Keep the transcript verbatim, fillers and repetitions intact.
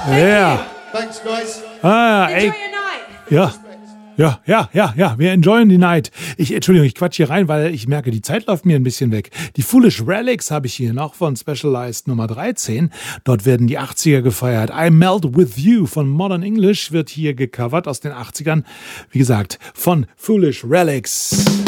Ja. Thanks, guys. Ah, ey. Ja. Ja, ja, ja, ja, wir enjoyen the night. Ich, Entschuldigung, ich quatsch hier rein, weil ich merke, die Zeit läuft mir ein bisschen weg. Die Foolish Relics habe ich hier noch von Specialized Nummer dreizehn. Dort werden die achtziger gefeiert. I Melt With You von Modern English wird hier gecovert aus den achtzigern. Wie gesagt, von Foolish Relics.